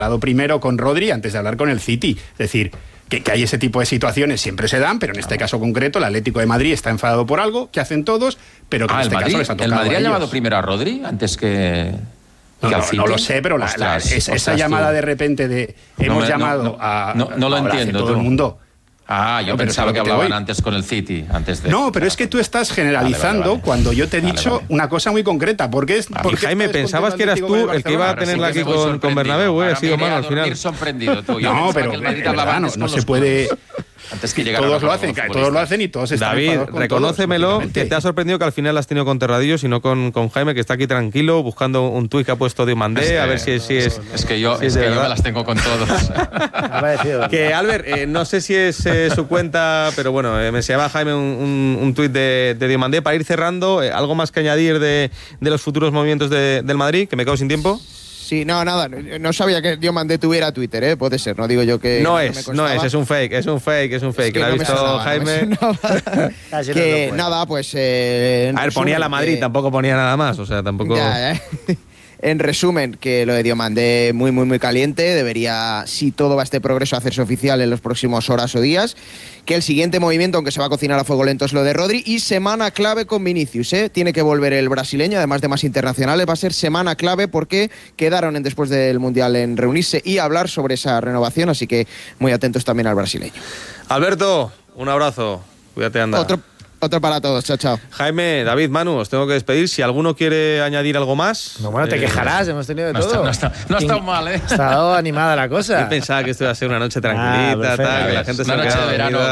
hablado primero con Rodri antes de hablar con el City. Es decir, que hay ese tipo de situaciones, siempre se dan, pero en este caso concreto el Atlético de Madrid está enfadado por algo que hacen todos, pero que en este caso les ha tocado. ¿El Madrid ha llamado primero a Rodri antes que al City? No lo sé, pero esa llamada de repente de hemos llamado a... No lo entiendo. Todo el mundo. Yo pensaba que hablaban antes con el City. No, pero es que tú estás generalizando vale. Cuando yo te he dicho una cosa muy concreta. Porque Jaime, pensabas que eras tú el que iba a tenerla aquí con Bernabéu, ha sido Manu al final. Sorprendido tú. No, pero no se puede... Antes que todos lo hacen y todos están David, reconócemelo, que te ha sorprendido que al final las has tenido con Terradillos y no con Jaime, que está aquí tranquilo, buscando un tuit que ha puesto Diomandé, a ver si es... Es que yo me las tengo con todos. Que, Albert, no sé si es su cuenta, pero bueno, me enseñaba Jaime un tuit de Diomandé. Para ir cerrando, ¿algo más que añadir de los futuros movimientos del Madrid, que me quedo sin tiempo? Sí, nada, no sabía que Diomandé tuviera Twitter, puede ser, no digo yo que... No es un fake, es un fake, que lo ha visto Jaime. Que nada, pues... a ver, ponía la Madrid, tampoco ponía nada más, o sea, tampoco... En resumen, que lo de Diomandé muy, muy, muy caliente. Debería, si todo va este progreso, hacerse oficial en los próximos horas o días. Que el siguiente movimiento, aunque se va a cocinar a fuego lento, es lo de Rodri. Y semana clave con Vinicius, Tiene que volver el brasileño, además de más internacionales. Va a ser semana clave porque quedaron después del Mundial en reunirse y hablar sobre esa renovación. Así que muy atentos también al brasileño. Alberto, un abrazo. Cuídate, anda. Otro para todos, chao. Jaime, David, Manu, os tengo que despedir. Si alguno quiere añadir algo más... No, bueno, te quejarás, hemos tenido de todo. No ha estado mal, Ha estado animada la cosa. Yo pensaba que esto iba a ser una noche tranquilita, que la gente se quedaba dormida.